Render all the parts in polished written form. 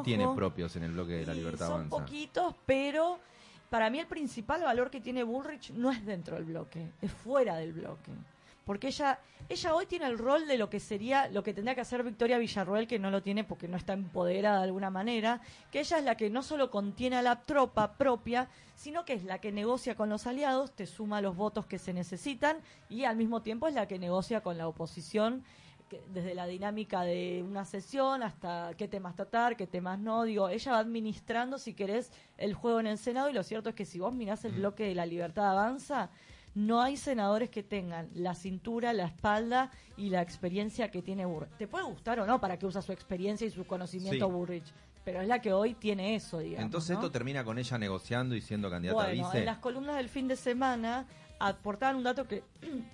tiene propios en el bloque de La Libertad Avanza. Son poquitos, pero para mí el principal valor que tiene Bullrich no es dentro del bloque, es fuera del bloque. Porque ella hoy tiene el rol de lo que tendría que hacer Victoria Villarroel, que no lo tiene porque no está empoderada de alguna manera, que ella es la que no solo contiene a la tropa propia, sino que es la que negocia con los aliados, te suma los votos que se necesitan y al mismo tiempo es la que negocia con la oposición, desde la dinámica de una sesión hasta qué temas tratar, qué temas no. Digo, ella va administrando, si querés, el juego en el Senado, y lo cierto es que si vos mirás el bloque de La Libertad Avanza, no hay senadores que tengan la cintura, la espalda y la experiencia que tiene Bullrich. Te puede gustar o no para que usa su experiencia y su conocimiento Bullrich, pero es la que hoy tiene eso, digamos. Entonces, ¿no? Esto termina con ella negociando y siendo candidata a vice. Bueno, en las columnas del fin de semana aportaban un dato que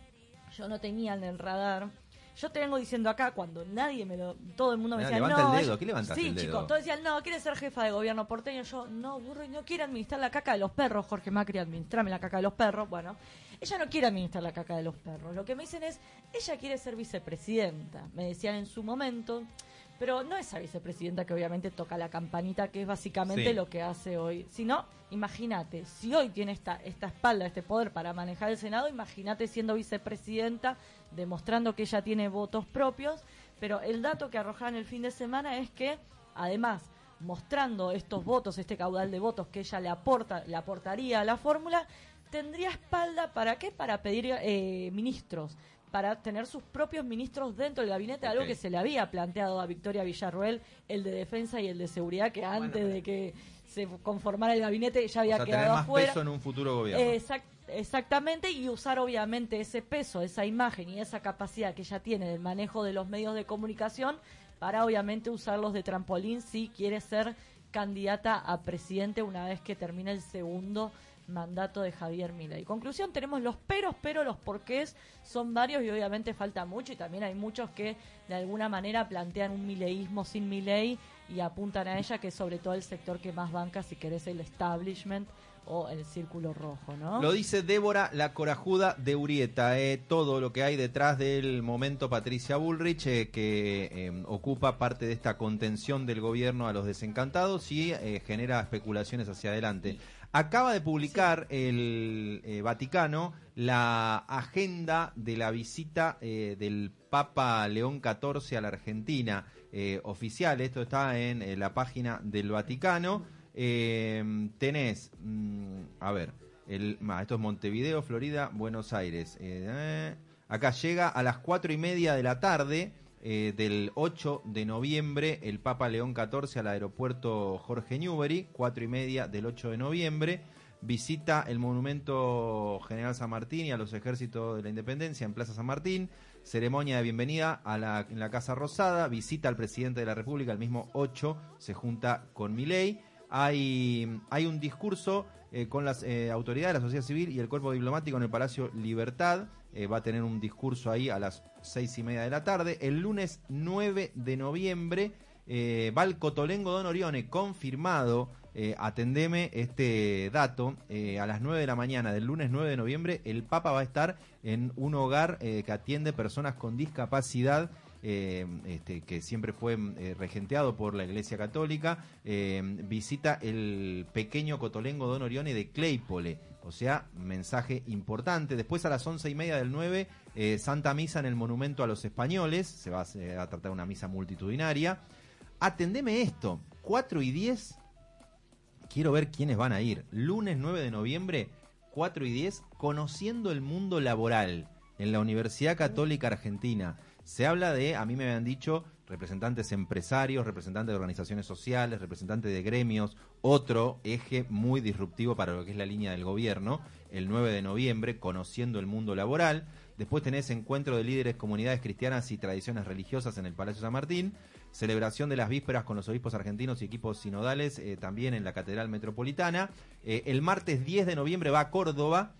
yo no tenía en el radar. Yo te vengo diciendo acá, cuando todo el mundo me decía, levanta el dedo, ¿qué levantas el dedo? Sí, chicos, todos decían, no, quiere ser jefa de gobierno porteño. Yo, no, Bullrich no quiere administrar la caca de los perros. Jorge Macri, administrame la caca de los perros. Bueno, ella no quiere administrar la caca de los perros. Lo que me dicen es, ella quiere ser vicepresidenta. Me decían en su momento, pero no esa vicepresidenta que obviamente toca la campanita, que es básicamente lo que hace hoy. Sino, imagínate, si hoy tiene esta espalda, este poder para manejar el Senado, imagínate siendo vicepresidenta, demostrando que ella tiene votos propios. Pero el dato que arrojaban el fin de semana es que, además, mostrando estos votos, este caudal de votos que ella le aportaría a la fórmula, tendría espalda, ¿para qué? Para pedir ministros, para tener sus propios ministros dentro del gabinete, algo que se le había planteado a Victoria Villarroel, el de Defensa y el de Seguridad, que antes de que se conformara el gabinete ya había quedado tener más afuera. Peso en un futuro gobierno. Exactamente, y usar obviamente ese peso, esa imagen y esa capacidad que ella tiene del manejo de los medios de comunicación para obviamente usarlos de trampolín si quiere ser candidata a presidente una vez que termine el segundo mandato de Javier Milei. Conclusión, tenemos los peros, pero los porqués son varios y obviamente falta mucho, y también hay muchos que de alguna manera plantean un mileísmo sin Milei y apuntan a ella, que es sobre todo el sector que más banca, si querés, el establishment o el círculo rojo, ¿no? Lo dice Débora, la corajuda de Urieta, todo lo que hay detrás del momento Patricia Bullrich, que ocupa parte de esta contención del gobierno a los desencantados y genera especulaciones hacia adelante. Acaba de publicar el Vaticano la agenda de la visita del Papa León XIV a la Argentina, oficial. Esto está en la página del Vaticano. Tenés, esto es Montevideo, Florida, Buenos Aires. Acá llega a las 4:30 de la tarde del 8 de noviembre el Papa León XIV al aeropuerto Jorge Newbery, 4:30 del 8 de noviembre. Visita el monumento General San Martín y a los ejércitos de la Independencia en Plaza San Martín. Ceremonia de bienvenida en la Casa Rosada. Visita al presidente de la República el mismo 8. Se junta con Milei. Hay un discurso con las autoridades de la sociedad civil y el cuerpo diplomático en el Palacio Libertad. Va a tener un discurso ahí a las 6:30 de la tarde. El lunes 9 de noviembre va el Cotolengo Don Orione, confirmado. Atendeme este dato. A las 9 de la mañana del lunes 9 de noviembre el Papa va a estar en un hogar que atiende personas con discapacidad, que siempre fue regenteado por la Iglesia Católica. Visita el pequeño Cotolengo Don Orione de Claypole, o sea, mensaje importante. Después a las 11:30 del 9, Santa Misa en el Monumento a los Españoles. Se va a tratar una misa multitudinaria. Atendeme esto, 4:10, quiero ver quiénes van a ir. Lunes 9 de noviembre, 4:10, conociendo el mundo laboral en la Universidad Católica Argentina. Se habla de, a mí me habían dicho, representantes empresarios, representantes de organizaciones sociales, representantes de gremios, otro eje muy disruptivo para lo que es la línea del gobierno, el 9 de noviembre, conociendo el mundo laboral. Después tenés encuentro de líderes, comunidades cristianas y tradiciones religiosas en el Palacio San Martín, celebración de las vísperas con los obispos argentinos y equipos sinodales, también en la Catedral Metropolitana. El martes 10 de noviembre va a Córdoba,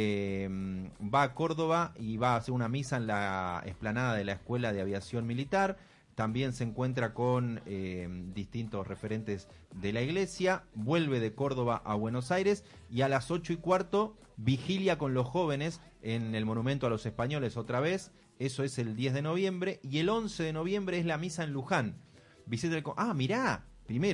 y va a hacer una misa en la explanada de la Escuela de Aviación Militar. También se encuentra con distintos referentes de la iglesia. Vuelve de Córdoba a Buenos Aires y a las 8:15 vigilia con los jóvenes en el Monumento a los Españoles otra vez. Eso es el 10 de noviembre. Y el 11 de noviembre es la misa en Luján. Mirá, primero